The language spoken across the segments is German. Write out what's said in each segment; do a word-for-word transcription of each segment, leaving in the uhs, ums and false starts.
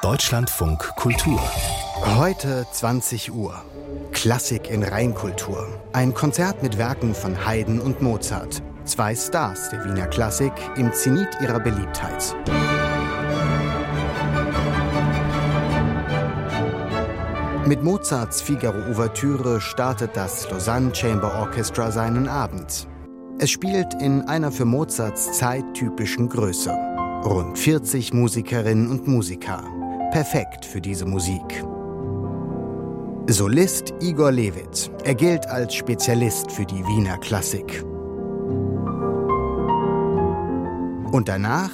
Deutschlandfunk Kultur. Heute zwanzig Uhr. Klassik in Reinkultur. Ein Konzert mit Werken von Haydn und Mozart. Zwei Stars der Wiener Klassik im Zenit ihrer Beliebtheit. Mit Mozarts Figaro-Ouvertüre startet das Lausanne Chamber Orchestra seinen Abend. Es spielt in einer für Mozarts Zeit typischen Größe. Rund vierzig Musikerinnen und Musiker. Perfekt für diese Musik. Solist Igor Levit. Er gilt als Spezialist für die Wiener Klassik. Und danach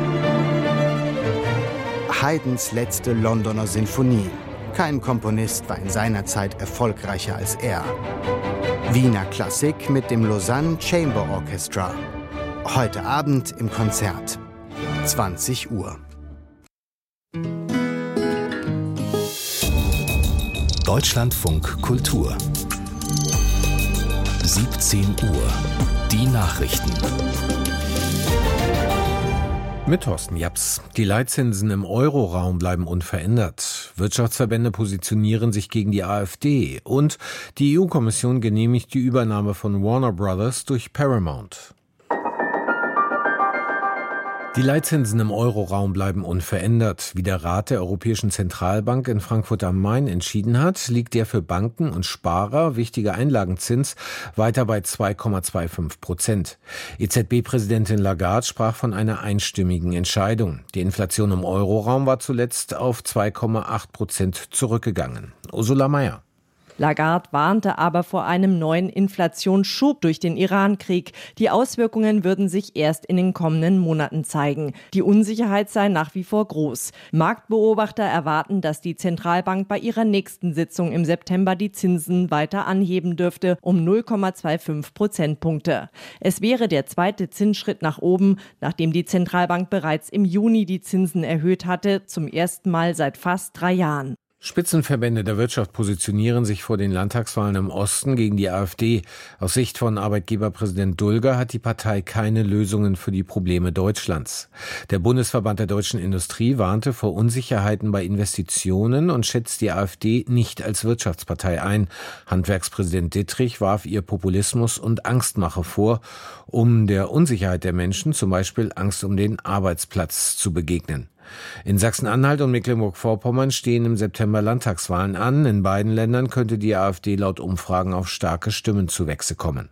Haydns letzte Londoner Sinfonie. Kein Komponist war in seiner Zeit erfolgreicher als er. Wiener Klassik mit dem Lausanne Chamber Orchestra. Heute Abend im Konzert. zwanzig Uhr. Deutschlandfunk Kultur. siebzehn Uhr. Die Nachrichten. Mit Thorsten Japs. Die Leitzinsen im Euroraum bleiben unverändert. Wirtschaftsverbände positionieren sich gegen die AfD. Und die E U-Kommission genehmigt die Übernahme von Warner Brothers durch Paramount. Die Leitzinsen im Euroraum bleiben unverändert. Wie der Rat der Europäischen Zentralbank in Frankfurt am Main entschieden hat, liegt der für Banken und Sparer wichtige Einlagenzins weiter bei zwei Komma fünfundzwanzig Prozent. E Z B-Präsidentin Lagarde sprach von einer einstimmigen Entscheidung. Die Inflation im Euroraum war zuletzt auf zwei Komma acht Prozent zurückgegangen. Ursula Mayer. Lagarde warnte aber vor einem neuen Inflationsschub durch den Iran-Krieg. Die Auswirkungen würden sich erst in den kommenden Monaten zeigen. Die Unsicherheit sei nach wie vor groß. Marktbeobachter erwarten, dass die Zentralbank bei ihrer nächsten Sitzung im September die Zinsen weiter anheben dürfte, um null Komma fünfundzwanzig Prozentpunkte. Es wäre der zweite Zinsschritt nach oben, nachdem die Zentralbank bereits im Juni die Zinsen erhöht hatte, zum ersten Mal seit fast drei Jahren. Spitzenverbände der Wirtschaft positionieren sich vor den Landtagswahlen im Osten gegen die AfD. Aus Sicht von Arbeitgeberpräsident Dulger hat die Partei keine Lösungen für die Probleme Deutschlands. Der Bundesverband der deutschen Industrie warnte vor Unsicherheiten bei Investitionen und schätzt die AfD nicht als Wirtschaftspartei ein. Handwerkspräsident Dittrich warf ihr Populismus und Angstmache vor, um der Unsicherheit der Menschen, zum Beispiel Angst um den Arbeitsplatz, zu begegnen. In Sachsen-Anhalt und Mecklenburg-Vorpommern stehen im September Landtagswahlen an. In beiden Ländern könnte die AfD laut Umfragen auf starke Stimmenzuwächse kommen.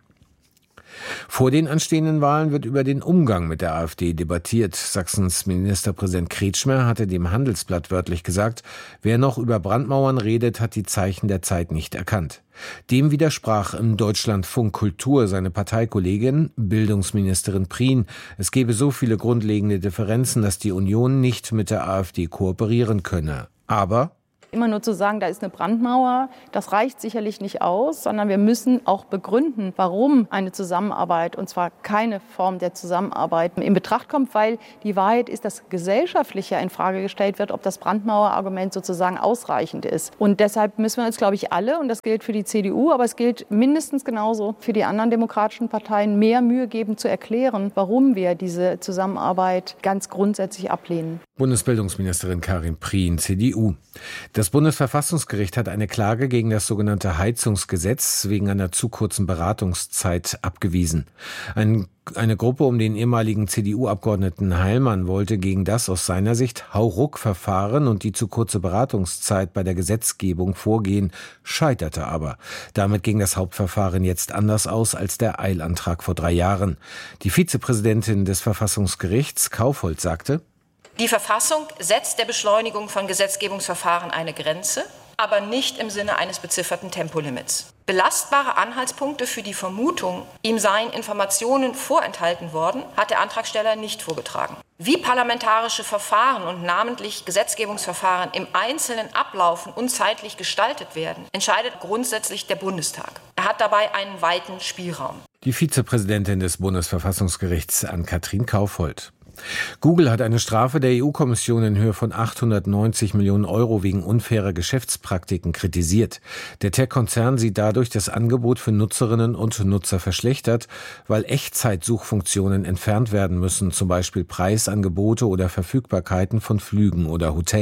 Vor den anstehenden Wahlen wird über den Umgang mit der AfD debattiert. Sachsens Ministerpräsident Kretschmer hatte dem Handelsblatt wörtlich gesagt, wer noch über Brandmauern redet, hat die Zeichen der Zeit nicht erkannt. Dem widersprach im Deutschlandfunk Kultur seine Parteikollegin, Bildungsministerin Prien. Es gebe so viele grundlegende Differenzen, dass die Union nicht mit der AfD kooperieren könne. Aber immer nur zu sagen, da ist eine Brandmauer, das reicht sicherlich nicht aus, sondern wir müssen auch begründen, warum eine Zusammenarbeit, und zwar keine Form der Zusammenarbeit, in Betracht kommt, weil die Wahrheit ist, dass gesellschaftlich ja in Frage gestellt wird, ob das Brandmauerargument sozusagen ausreichend ist. Und deshalb müssen wir uns, glaube ich, alle, und das gilt für die C D U, aber es gilt mindestens genauso für die anderen demokratischen Parteien, mehr Mühe geben zu erklären, warum wir diese Zusammenarbeit ganz grundsätzlich ablehnen. Bundesbildungsministerin Karin Prien, C D U. Das Bundesverfassungsgericht hat eine Klage gegen das sogenannte Heizungsgesetz wegen einer zu kurzen Beratungszeit abgewiesen. Ein, eine Gruppe um den ehemaligen C D U-Abgeordneten Heilmann wollte gegen das aus seiner Sicht Hauruck-Verfahren und die zu kurze Beratungszeit bei der Gesetzgebung vorgehen, scheiterte aber. Damit ging das Hauptverfahren jetzt anders aus als der Eilantrag vor drei Jahren. Die Vizepräsidentin des Verfassungsgerichts, Kaufhold, sagte: Die Verfassung setzt der Beschleunigung von Gesetzgebungsverfahren eine Grenze, aber nicht im Sinne eines bezifferten Tempolimits. Belastbare Anhaltspunkte für die Vermutung, ihm seien Informationen vorenthalten worden, hat der Antragsteller nicht vorgetragen. Wie parlamentarische Verfahren und namentlich Gesetzgebungsverfahren im Einzelnen ablaufen und zeitlich gestaltet werden, entscheidet grundsätzlich der Bundestag. Er hat dabei einen weiten Spielraum. Die Vizepräsidentin des Bundesverfassungsgerichts, Ann-Kathrin Kaufhold. Google hat eine Strafe der E U-Kommission in Höhe von achthundertneunzig Millionen Euro wegen unfairer Geschäftspraktiken kritisiert. Der Tech-Konzern sieht dadurch das Angebot für Nutzerinnen und Nutzer verschlechtert, weil Echtzeitsuchfunktionen entfernt werden müssen, zum Beispiel Preisangebote oder Verfügbarkeiten von Flügen oder Hotels.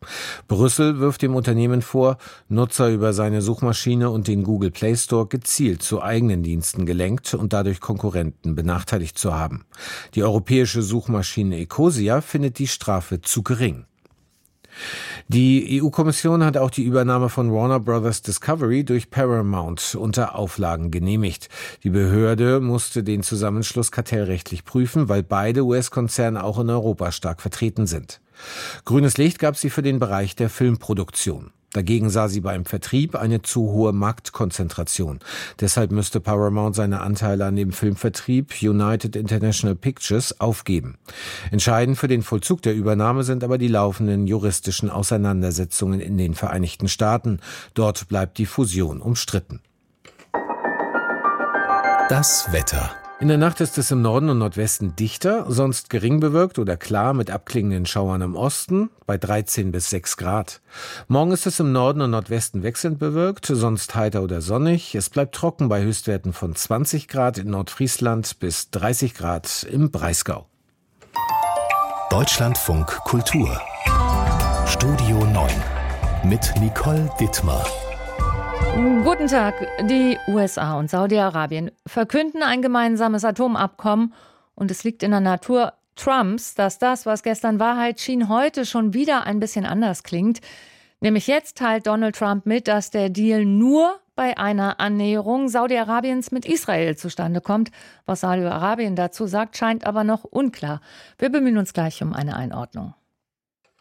Brüssel wirft dem Unternehmen vor, Nutzer über seine Suchmaschine und den Google Play Store gezielt zu eigenen Diensten gelenkt und dadurch Konkurrenten benachteiligt zu haben. Die europäische Suchmaschine Ecosia findet die Strafe zu gering. Die E U-Kommission hat auch die Übernahme von Warner Bros. Discovery durch Paramount unter Auflagen genehmigt. Die Behörde musste den Zusammenschluss kartellrechtlich prüfen, weil beide U S-Konzerne auch in Europa stark vertreten sind. Grünes Licht gab sie für den Bereich der Filmproduktion. Dagegen sah sie beim Vertrieb eine zu hohe Marktkonzentration. Deshalb müsste Paramount seine Anteile an dem Filmvertrieb United International Pictures aufgeben. Entscheidend für den Vollzug der Übernahme sind aber die laufenden juristischen Auseinandersetzungen in den Vereinigten Staaten. Dort bleibt die Fusion umstritten. Das Wetter. In der Nacht ist es im Norden und Nordwesten dichter, sonst gering bewölkt oder klar mit abklingenden Schauern im Osten bei dreizehn bis sechs Grad. Morgen ist es im Norden und Nordwesten wechselnd bewölkt, sonst heiter oder sonnig. Es bleibt trocken bei Höchstwerten von zwanzig Grad in Nordfriesland bis dreißig Grad im Breisgau. Deutschlandfunk Kultur. Studio neun mit Nicole Dittmar. Guten Tag. Die U S A und Saudi-Arabien verkünden ein gemeinsames Atomabkommen und es liegt in der Natur Trumps, dass das, was gestern Wahrheit schien, heute schon wieder ein bisschen anders klingt. Nämlich jetzt teilt Donald Trump mit, dass der Deal nur bei einer Annäherung Saudi-Arabiens mit Israel zustande kommt. Was Saudi-Arabien dazu sagt, scheint aber noch unklar. Wir bemühen uns gleich um eine Einordnung.